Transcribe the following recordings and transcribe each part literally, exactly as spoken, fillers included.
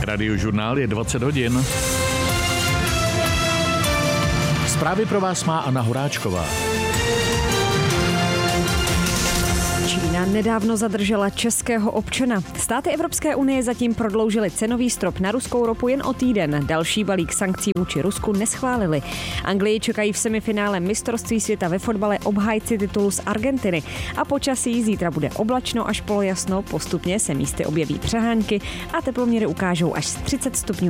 Radiožurnál je dvacet hodin. Zprávy pro vás má Anna Horáčková. Čína nedávno zadržela českého občana. Státy Evropské unie zatím prodloužily cenový strop na ruskou ropu jen o týden. Další balík sankcí vůči Rusku neschválili. Anglii čekají v semifinále mistrovství světa ve fotbale obhájci titulu z Argentiny. A počasí zítra bude oblačno až polojasno, postupně se místy objeví přehánky a teploměry ukážou až třicet stupňů.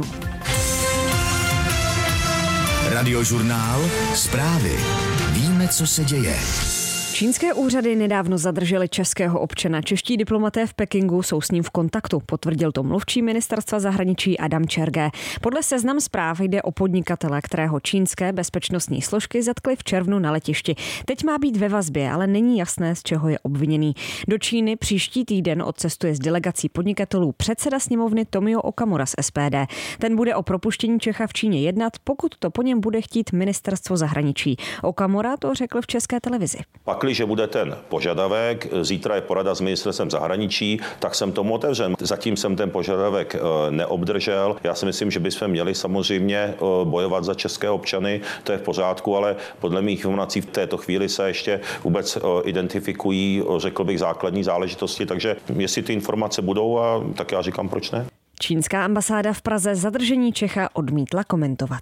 Radiožurnál, zprávy. Víme, co se děje. Čínské úřady nedávno zadrželi českého občana. Čeští diplomaté v Pekingu jsou s ním v kontaktu, potvrdil to mluvčí ministerstva zahraničí Adam Čergé. Podle Seznam Zpráv jde o podnikatele, kterého čínské bezpečnostní složky zatkly v červnu na letišti. Teď má být ve vazbě, ale není jasné, z čeho je obviněný. Do Číny příští týden odcestuje s delegací podnikatelů předseda sněmovny Tomio Okamura z S P D. Ten bude o propuštění Čecha v Číně jednat, pokud to po něm bude chtít ministerstvo zahraničí. Okamura to řekl v České televizi. Že bude ten požadavek, zítra je porada s ministerstvem zahraničí, tak jsem tomu otevřen. Zatím jsem ten požadavek neobdržel. Já si myslím, že bychom měli samozřejmě bojovat za české občany, to je v pořádku, ale podle mých informací v této chvíli se ještě vůbec identifikují, řekl bych, základní záležitosti, takže jestli ty informace budou, a tak já říkám, proč ne. Čínská ambasáda v Praze zadržení Čecha odmítla komentovat.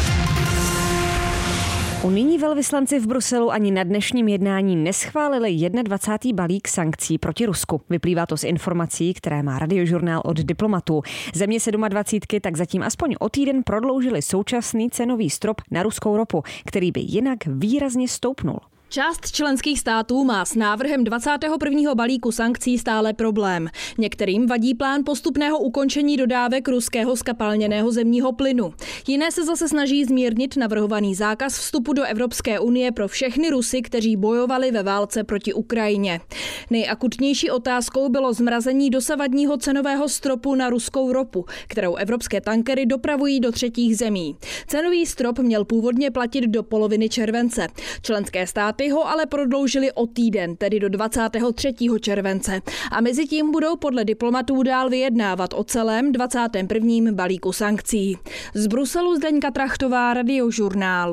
Unijní velvyslanci v Bruselu ani na dnešním jednání neschválili dvacátý první balík sankcí proti Rusku. Vyplývá to z informací, které má Radiožurnál od diplomatů. Země dvacet sedm tak zatím aspoň o týden prodloužili současný cenový strop na ruskou ropu, který by jinak výrazně stoupnul. Část členských států má s návrhem dvacátého prvního balíku sankcí stále problém. Některým vadí plán postupného ukončení dodávek ruského zkapalněného zemního plynu. Jiné se zase snaží zmírnit navrhovaný zákaz vstupu do Evropské unie pro všechny Rusy, kteří bojovali ve válce proti Ukrajině. Nejakutnější otázkou bylo zmrazení dosavadního cenového stropu na ruskou ropu, kterou evropské tankery dopravují do třetích zemí. Cenový strop měl původně platit do poloviny července. Členské státy ho ale prodloužili o týden, tedy do dvacátého třetího července. A mezi tím budou podle diplomatů dál vyjednávat o celém dvacátém prvním balíku sankcí. Z Bruselu Zdeňka Trachtová, Radiožurnál.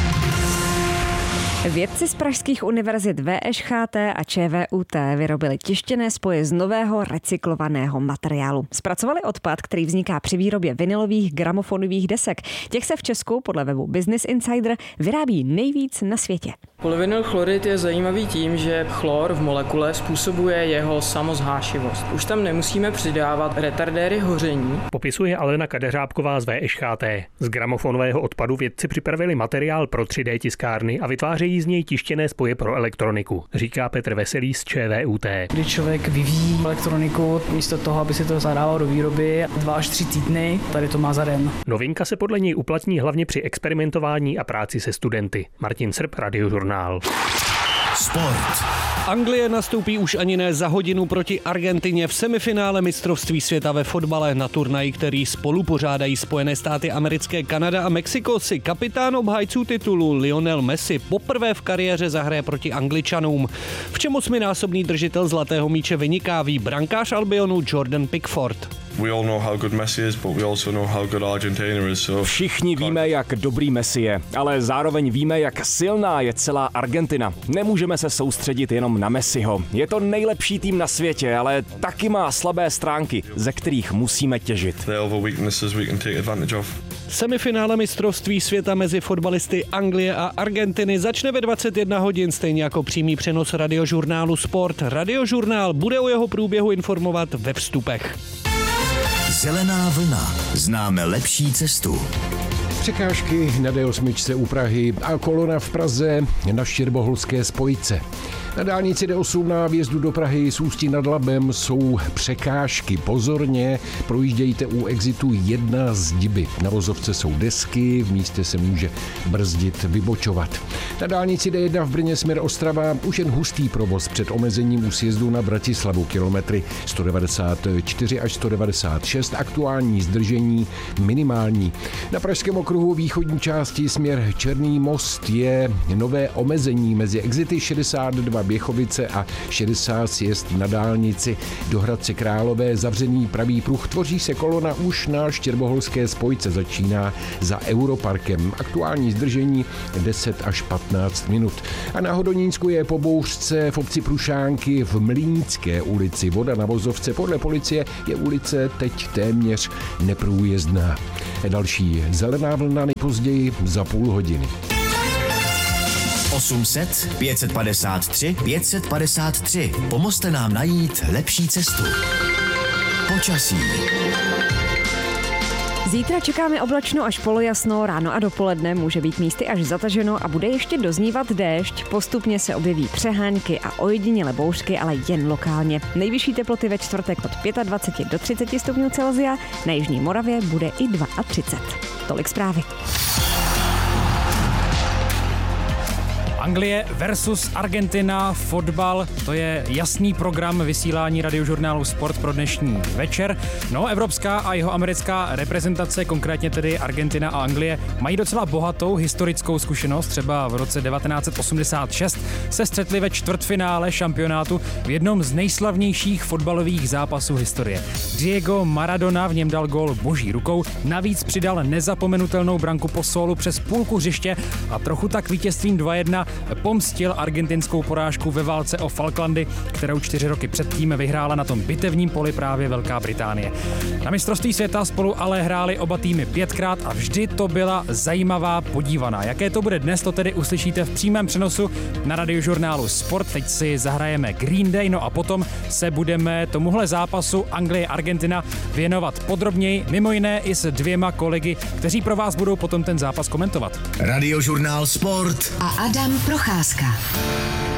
Vědci z pražských univerzit V Š Ch T a Č V U T vyrobili tištěné spoje z nového recyklovaného materiálu. Zpracovali odpad, který vzniká při výrobě vinylových gramofonových desek. Těch se v Česku podle webu Business Insider vyrábí nejvíc na světě. Polyvinyl chlorid je zajímavý tím, že chlor v molekule způsobuje jeho samozhášivost. Už tam nemusíme přidávat retardéry hoření. Popisuje Alena Kadeřábková z V Š Ch T. Z gramofonového odpadu vědci připravili materiál pro tři dé tiskárny a vytvářejí z něj tištěné spoje pro elektroniku, říká Petr Veselý z Č V U T. Kdy člověk vyvíjí elektroniku, místo toho, aby si to zadával do výroby, dva až tři týdny, tady to má za den. Novinka se podle něj uplatní hlavně při experimentování a práci se studenty. Martin Srb, Radiožurnál. Sport. Anglie nastoupí už ani ne za hodinu proti Argentině v semifinále mistrovství světa ve fotbale. Na turnaji, který spolu pořádají Spojené státy americké, Kanada a Mexiko, si kapitán obhájců titulu Lionel Messi poprvé v kariéře zahraje proti Angličanům. V čem osminásobný držitel zlatého míče vyniká, ví brankář Albionu Jordan Pickford. Všichni víme, jak dobrý Messi je, ale zároveň víme, jak silná je celá Argentina. Nemůžeme se soustředit jenom na Messiho. Je to nejlepší tým na světě, ale taky má slabé stránky, ze kterých musíme těžit. Semifinále mistrovství světa mezi fotbalisty Anglie a Argentiny začne ve dvacet jedna hodin, stejně jako přímý přenos Radiožurnálu Sport. Radiožurnál bude o jeho průběhu informovat ve vstupech. Zelená vlna. Známe lepší cestu. Překážky na D osm u Prahy a kolona v Praze na Štěrboholské spojce. Na dálnici D osm na vjezdu do Prahy z Ústí nad Labem jsou překážky. Pozorně, projíždějte u exitu jedna z Diby. Na vozovce jsou desky, v místě se může brzdit, vybočovat. Na dálnici D jedna v Brně směr Ostrava už jen hustý provoz před omezením u sjezdu na Bratislavu, kilometry sto devadesát čtyři až sto devadesát šest, aktuální zdržení minimální. Na pražském okruhu východní části směr Černý Most je nové omezení mezi exity šedesát dva Běchovice a šedesát sjezd na dálnici do Hradce Králové. Zavřený pravý pruh, tvoří se kolona už na Štěrboholské spojce, začíná za Europarkem. Aktuální zdržení deset až patnáct minut. A na Hodonínsku je po bouřce v obci Prušánky v Mlýnské ulici voda na vozovce. Podle policie je ulice teď téměř neprůjezdná. Další zelená vlna nejpozději za půl hodiny. osm set pět set padesát tři pět set padesát tři. Pomozte nám najít lepší cestu. Počasí. Zítra čekáme oblačno až polojasno, ráno a dopoledne může být místy až zataženo a bude ještě doznívat déšť. Postupně se objeví přehánky a ojedinělé bouřky, ale jen lokálně. Nejvyšší teploty ve čtvrtek od dvacet pět do třiceti stupňů Celsia, na jižní Moravě bude i třicet dva. Tolik zprávy. Anglie versus Argentina, fotbal, to je jasný program vysílání radiožurnálu Sport pro dnešní večer. No, evropská a jihoamerická reprezentace, konkrétně tedy Argentina a Anglie, mají docela bohatou historickou zkušenost. Třeba v roce devatenáct set osmdesát šest se střetli ve čtvrtfinále šampionátu v jednom z nejslavnějších fotbalových zápasů historie. Diego Maradona v něm dal gól boží rukou, navíc přidal nezapomenutelnou branku po sólu přes půlku hřiště a trochu tak vítězstvím dva jedna pomstil argentinskou porážku ve válce o Falklandy, kterou čtyři roky předtím vyhrála na tom bitevním poli právě Velká Británie. Na mistrovství světa spolu ale hráli oba týmy pětkrát a vždy to byla zajímavá podívaná. Jaké to bude dnes, to tedy uslyšíte v přímém přenosu na radiožurnálu Sport. Teď si zahrajeme Green Day, no a potom se budeme tomuhle zápasu Anglie-Argentina věnovat podrobněji, mimo jiné i s dvěma kolegy, kteří pro vás budou potom ten zápas komentovat. Radiožurnál Sport a Adam Procházka.